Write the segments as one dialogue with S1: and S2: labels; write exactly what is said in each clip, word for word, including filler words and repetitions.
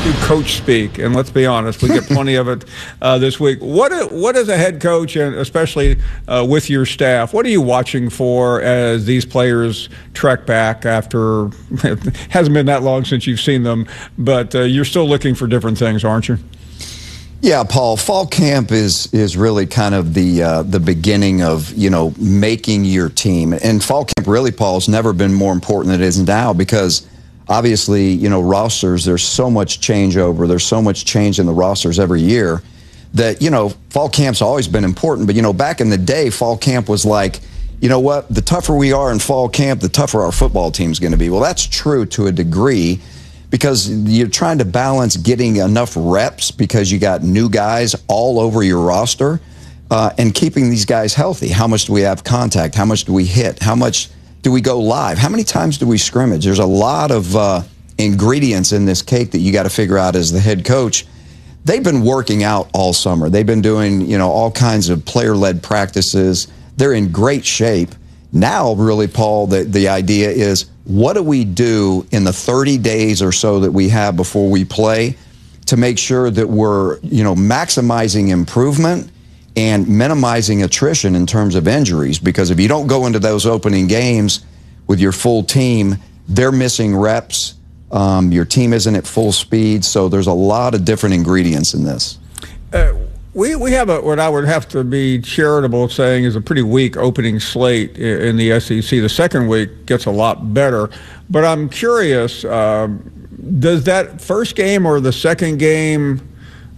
S1: do coach speak, and let's be honest, we get plenty of it uh, this week. What what is a head coach, and especially uh, with your staff, what are you watching for as these players trek back after it hasn't been that long since you've seen them, but uh, you're still looking for different things, aren't you?
S2: Yeah, Paul, fall camp is is really kind of the uh, the beginning of, you know, making your team. And fall camp really, Paul, has never been more important than it is now, because obviously, you know, rosters, there's so much changeover. There's so much change in the rosters every year that, you know, fall camp's always been important. But, you know, back in the day, fall camp was like, you know what, the tougher we are in fall camp, the tougher our football team's going to be. Well, that's true to a degree, because you're trying to balance getting enough reps because you got new guys all over your roster uh, and keeping these guys healthy. How much do we have contact? How much do we hit? How much do we go live? How many times do we scrimmage? There's a lot of uh, ingredients in this cake that you got to figure out as the head coach. They've been working out all summer. They've been doing, you know, all kinds of player-led practices. They're in great shape. Now, really, Paul, the, the idea is, what do we do in the thirty days or so that we have before we play to make sure that we're, you know, maximizing improvement and minimizing attrition in terms of injuries? Because if you don't go into those opening games with your full team, they're missing reps. Um, your team isn't at full speed. So there's a lot of different ingredients in this.
S1: Uh, we we have a, what I would have to be charitable saying is a pretty weak opening slate in, in the S E C. The second week gets a lot better. But I'm curious, uh, does that first game or the second game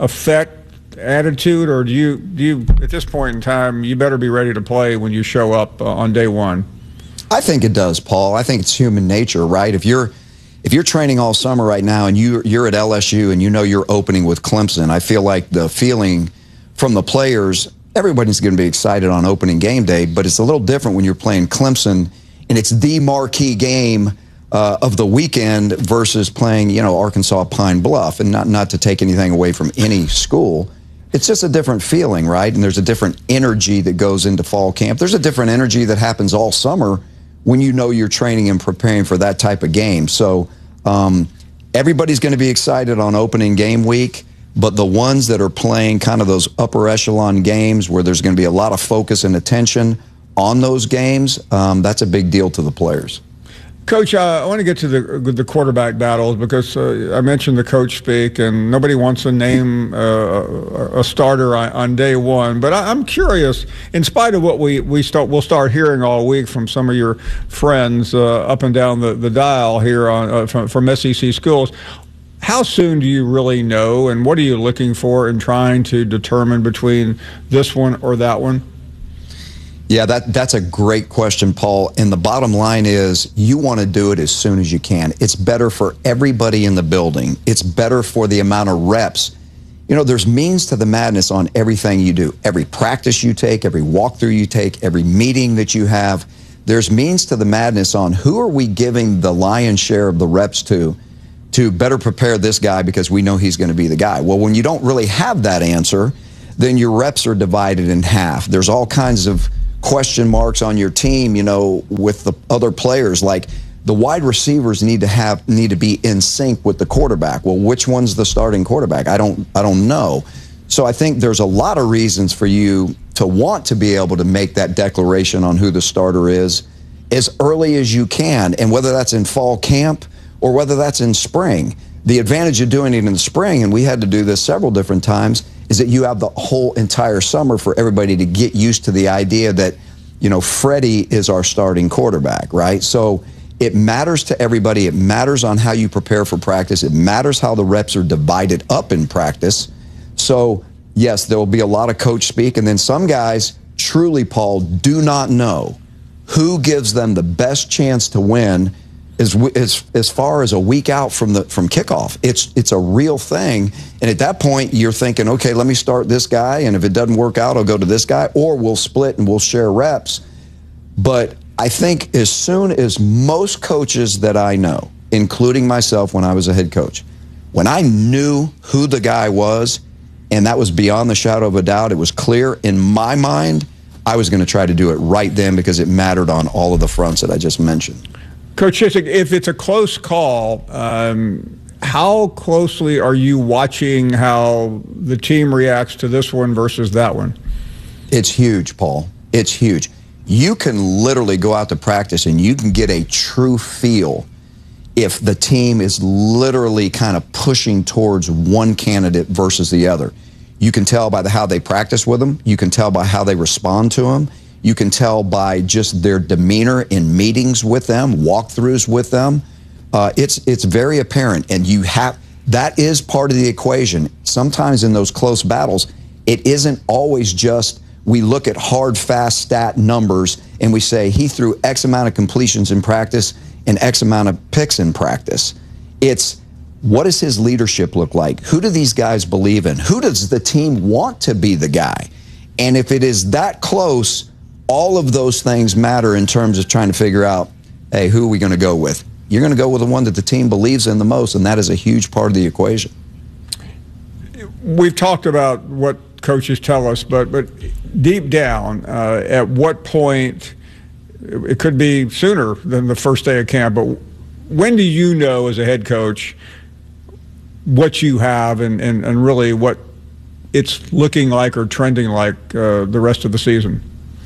S1: affect attitude, or do you, do you, at this point in time, you better be ready to play when you show up uh, on day one?
S2: I think it does, Paul. I think it's human nature, right? If you're if you're training all summer right now and you you're at L S U and you know you're opening with Clemson, I feel like the feeling from the players, everybody's going to be excited on opening game day, but it's a little different when you're playing Clemson and it's the marquee game uh, of the weekend versus playing, you know, Arkansas Pine Bluff. And not not to take anything away from any school, it's just a different feeling, right? And there's a different energy that goes into fall camp. There's a different energy that happens all summer when you know you're training and preparing for that type of game. So um, everybody's going to be excited on opening game week, but the ones that are playing kind of those upper echelon games where there's going to be a lot of focus and attention on those games, um, that's a big deal to the players.
S1: Coach, uh, I want to get to the the quarterback battles because uh, I mentioned the coach speak, and nobody wants to name uh, a starter on, on day one. But I, I'm curious, in spite of what we we start we'll start hearing all week from some of your friends uh, up and down the, the dial here on uh, from, from S E C schools, how soon do you really know, and what are you looking for in trying to determine between this one or that one?
S2: Yeah, that, that's a great question, Paul. And the bottom line is you want to do it as soon as you can. It's better for everybody in the building. It's better for the amount of reps. You know, there's means to the madness on everything you do. Every practice you take, every walkthrough you take, every meeting that you have, there's means to the madness on who are we giving the lion's share of the reps to, to better prepare this guy because we know he's going to be the guy. Well, when you don't really have that answer, then your reps are divided in half. There's all kinds of question marks on your team, you know, with the other players. Like the wide receivers need to have need to be in sync with the quarterback. Well, which one's the starting quarterback? I don't I don't know. So I think there's a lot of reasons for you to want to be able to make that declaration on who the starter is as early as you can, and whether that's in fall camp or whether that's in spring. The advantage of doing it in the spring, and we had to do this several different times, is that you have the whole entire summer for everybody to get used to the idea that, you know, Freddie is our starting quarterback, right? So it matters to everybody. It matters on how you prepare for practice. It matters how the reps are divided up in practice. So, yes, there will be a lot of coach speak. And then some guys, truly, Paul, do not know who gives them the best chance to win As, as as far as a week out from the from kickoff. It's it's a real thing, and at that point you're thinking, okay, let me start this guy, and if it doesn't work out, I'll go to this guy, or we'll split and we'll share reps. But I think as soon as most coaches that I know, including myself when I was a head coach, when I knew who the guy was, and that was beyond the shadow of a doubt, it was clear in my mind, I was going to try to do it right then because it mattered on all of the fronts that I just mentioned.
S1: Coach Chizik, if it's a close call, um, how closely are you watching how the team reacts to this one versus that one?
S2: It's huge, Paul. It's huge. You can literally go out to practice and you can get a true feel if the team is literally kind of pushing towards one candidate versus the other. You can tell by the, how they practice with them. You can tell by how they respond to them. You can tell by just their demeanor in meetings with them, walkthroughs with them. Uh, it's it's very apparent, and you have that is part of the equation. Sometimes in those close battles, it isn't always just we look at hard, fast stat numbers and we say he threw X amount of completions in practice and X amount of picks in practice. It's what does his leadership look like? Who do these guys believe in? Who does the team want to be the guy? And if it is that close, all of those things matter in terms of trying to figure out, hey, who are we going to go with? You're going to go with the one that the team believes in the most, and that is a huge part of the equation.
S1: We've talked about what coaches tell us, but but deep down, uh, at what point, it could be sooner than the first day of camp, but when do you know as a head coach what you have and, and, and really what it's looking like or trending like uh, the rest of the season?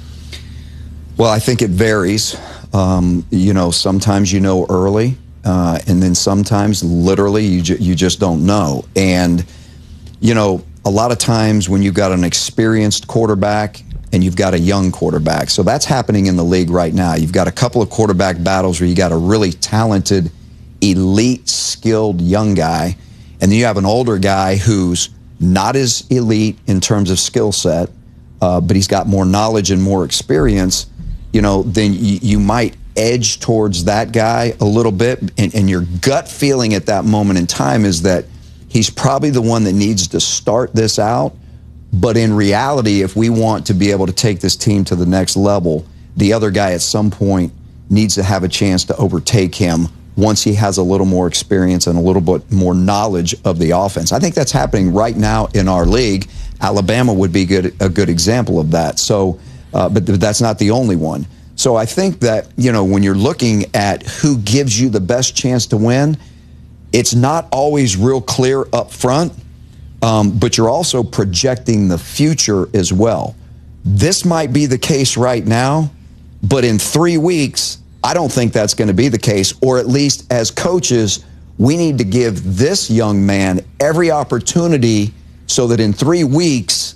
S2: Well, I think it varies. Um, you know, sometimes you know early, uh, and then sometimes literally you, ju you just don't know. And, you know, a lot of times when you've got an experienced quarterback and you've got a young quarterback, so that's happening in the league right now. You've got a couple of quarterback battles where you got a really talented, elite, skilled young guy, and then you have an older guy who's not as elite in terms of skill set, uh, but he's got more knowledge and more experience. You know, then you, you might edge towards that guy a little bit, and, and your gut feeling at that moment in time is that he's probably the one that needs to start this out. But in reality, if we want to be able to take this team to the next level, the other guy at some point needs to have a chance to overtake him once he has a little more experience and a little bit more knowledge of the offense. I think that's happening right now in our league. Alabama would be good, a good example of that. So, uh, but th that's not the only one. So I think that, you know, when you're looking at who gives you the best chance to win, it's not always real clear up front, um, but you're also projecting the future as well. This might be the case right now, but in three weeks, I don't think that's going to be the case, or at least as coaches, we need to give this young man every opportunity so that in three weeks,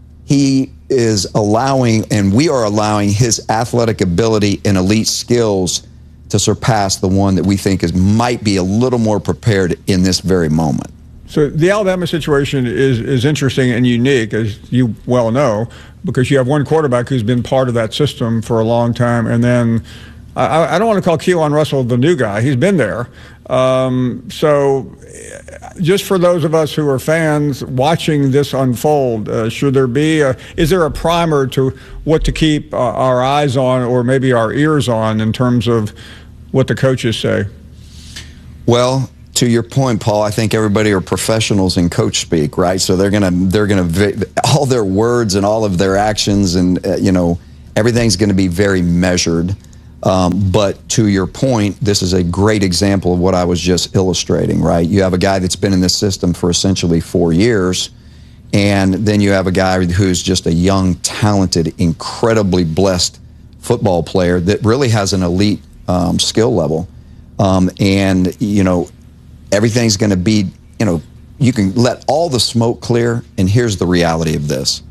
S2: he is allowing, and we are allowing his athletic ability and elite skills to surpass the one that we think is might be a little more prepared in this very moment.
S1: So the Alabama situation is, is interesting and unique, as you well know, because you have one quarterback who's been part of that system for a long time, and then I, I don't want to call Keelan Russell the new guy. He's been there. Um, so just for those of us who are fans watching this unfold, uh, should there be a, is there a primer to what to keep uh, our eyes on or maybe our ears on in terms of what the coaches say?
S2: Well, to your point, Paul, I think everybody are professionals in coach speak, right? So they're gonna they're gonna all their words and all of their actions and uh, you know, everything's going to be very measured. Um, but to your point, this is a great example of what I was just illustrating, right? You have a guy that's been in this system for essentially four years, and then you have a guy who's just a young, talented, incredibly blessed football player that really has an elite um, skill level. Um, and, you know, everything's going to be, you know, you can let all the smoke clear, and here's the reality of this.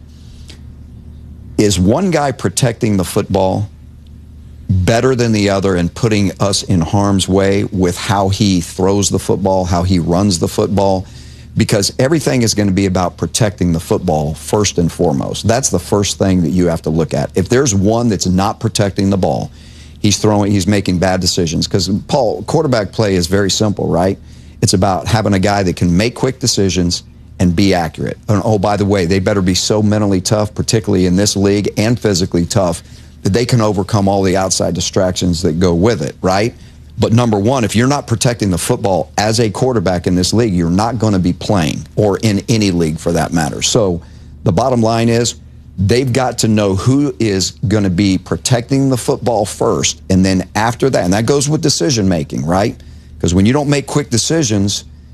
S2: Is one guy protecting the football better than the other and putting us in harm's way with how he throws the football, how he runs the football? Because everything is going to be about protecting the football first and foremost. That's the first thing that you have to look at. If there's one that's not protecting the ball, he's throwing, he's making bad decisions. Because, Paul, quarterback play is very simple, right? It's about having a guy that can make quick decisions and be accurate. And oh, by the way, they better be so mentally tough, particularly in this league, and physically tough, that they can overcome all the outside distractions that go with it, right? But number one, if you're not protecting the football as a quarterback in this league, you're not going to be playing, or in any league for that matter. So the bottom line is they've got to know who is going to be protecting the football first, and then after that, and that goes with decision making, right? Because when you don't make quick decisions,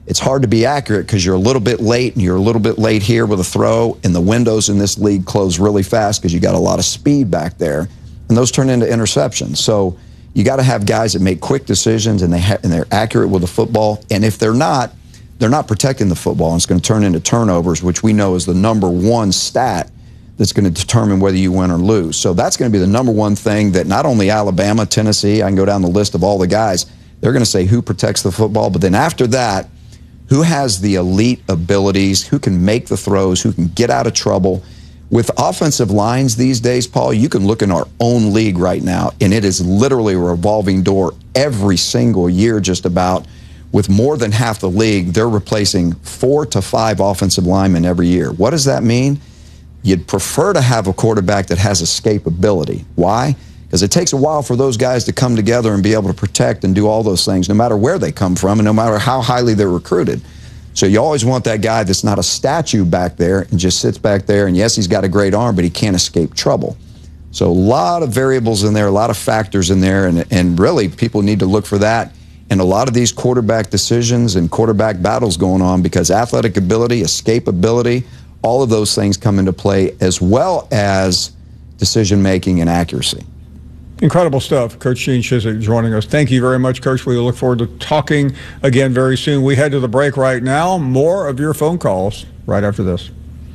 S2: it's hard to be accurate because you're a little bit late and you're a little bit late here with a throw, and the windows in this league close really fast because you got a lot of speed back there, and those turn into interceptions. So you got to have guys that make quick decisions, and, they ha and they're accurate with the football, and if they're not, they're not protecting the football, and it's going to turn into turnovers, which we know is the number one stat that's going to determine whether you win or lose. So that's going to be the number one thing that not only Alabama, Tennessee, I can go down the list of all the guys, they're going to say who protects the football, but then after that, who has the elite abilities, who can make the throws, who can get out of trouble. With offensive lines these days, Paul, you can look in our own league right now, and it is literally a revolving door every single year just about. With more than half the league, they're replacing four to five offensive linemen every year. What does that mean? You'd prefer to have a quarterback that has escapability. Why? Because it takes a while for those guys to come together and be able to protect and do all those things, no matter where they come from and no matter how highly they're recruited. So you always want that guy that's not a statue back there and just sits back there, and yes, he's got a great arm, but he can't escape trouble. So a lot of variables in there, a lot of factors in there, and, and really people need to look for that. And a lot of these quarterback decisions and quarterback battles going on because athletic ability, escapability, all of those things come into play, as well as decision-making and accuracy.
S1: Incredible stuff. Coach Gene Chizik joining us. Thank you very much, Coach. We look forward to talking again very soon. We head to the break right now. More of your phone calls right after this.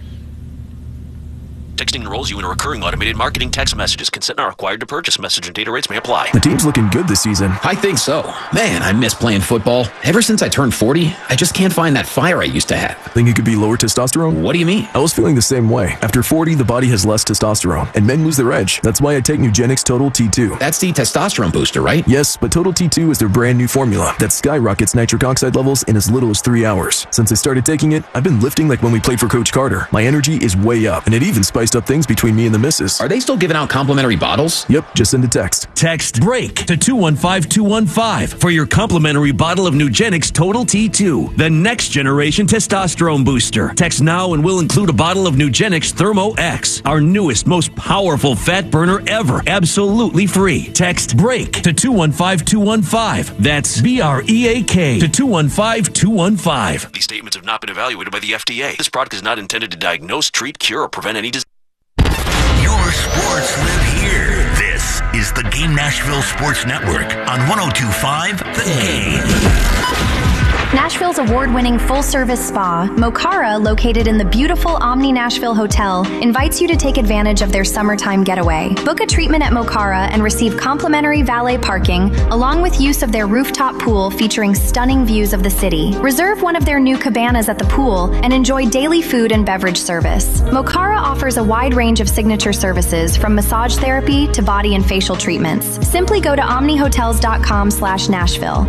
S3: Texting enrolls you in a recurring automated marketing text messages. Consent not required to purchase. Message and data rates may apply.
S4: The team's looking good this season.
S5: I think so. Man, I miss playing football. Ever since I turned forty, I just can't find that fire I used to have.
S4: Think it could be lower testosterone?
S5: What do you mean?
S4: I was feeling the same way. After forty, the body has less testosterone, and men lose their edge. That's why I take Nugenix Total T two.
S5: That's the testosterone booster, right?
S4: Yes, but Total T two is their brand new formula that skyrockets nitric oxide levels in as little as three hours. Since I started taking it, I've been lifting like when we played for Coach Carter. My energy is way up, and it even spiced up things between me and the missus.
S5: Are they still giving out complimentary bottles?
S4: Yep, just send a text.
S6: Text BREAK to two one five two one five for your complimentary bottle of Nugenix Total T two, the next generation testosterone booster. Text now and we'll include a bottle of Nugenix Thermo X, our newest, most powerful fat burner ever, absolutely free. Text BREAK to two one five two one five. That's B R E A K to two one five two one five.
S3: These statements have not been evaluated by the F D A. This product is not intended to diagnose, treat, cure, or prevent any disease.
S7: Your sports live here. This is the Game Nashville Sports Network on one oh two point five The Game.
S8: Nashville's award-winning full-service spa, Mokara, located in the beautiful Omni Nashville Hotel, invites you to take advantage of their summertime getaway. Book a treatment at Mokara and receive complimentary valet parking, along with use of their rooftop pool featuring stunning views of the city. Reserve one of their new cabanas at the pool and enjoy daily food and beverage service. Mokara offers a wide range of signature services, from massage therapy to body and facial treatments. Simply go to omnihotels dot com slash Nashville.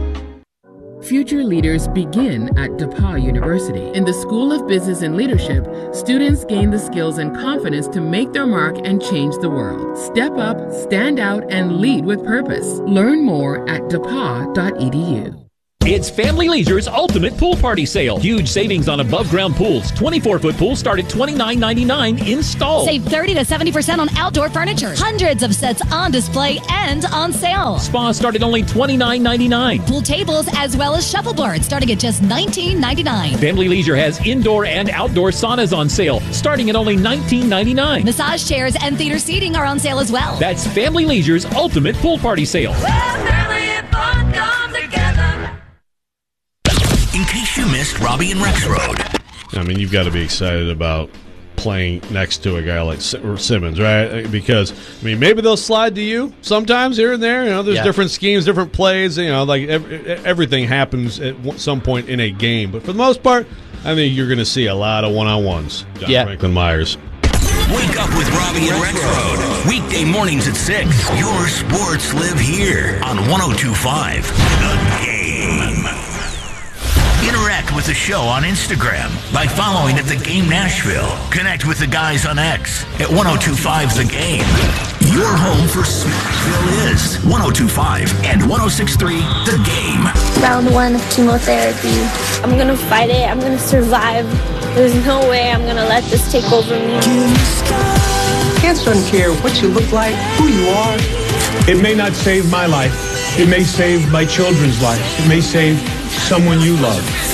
S9: Future leaders begin at DePauw University. In the School of Business and Leadership, students gain the skills and confidence to make their mark and change the world. Step up, stand out, and lead with purpose. Learn more at D E P A W dot E D U.
S10: It's Family Leisure's ultimate pool party sale. Huge savings on above-ground pools. twenty-four foot pools start at twenty-nine ninety-nine installed.
S11: Save thirty to seventy percent on outdoor furniture. Hundreds of sets on display and on sale.
S10: Spas start at only twenty-nine ninety-nine.
S11: Pool tables as well as shuffleboards starting at just nineteen ninety-nine.
S10: Family Leisure has indoor and outdoor saunas on sale starting at only nineteen ninety-nine.
S11: Massage chairs and theater seating are on sale as well.
S10: That's Family Leisure's ultimate pool party sale.
S7: Well, family and fun come together. In case you missed Robbie and Rex Road.
S12: I mean, you've got to be excited about playing next to a guy like Simmons, right? Because, I mean, maybe they'll slide to you sometimes here and there. You know, there's
S13: yeah.
S12: different schemes, different plays. You know, like every, everything happens at some point in a game. But for the most part, I think you're going to see a lot of one-on-ones. John
S13: yeah.
S12: Franklin Myers.
S7: Wake up with Robbie and Rex Road. Weekday mornings at six. Your sports live here on one oh two point five The Game. Interact with the show on Instagram by following at The Game Nashville. Connect with the guys on X at one oh two point five The Game. Your home for Smashville is one oh two point five and one oh six point three The Game.
S14: Round one of chemotherapy. I'm going to fight it. I'm going to survive. There's no way I'm going to let this take over me.
S15: Cancer doesn't care what you look like, who you are. It may not save my life. It may save my children's lives. It may save someone you love.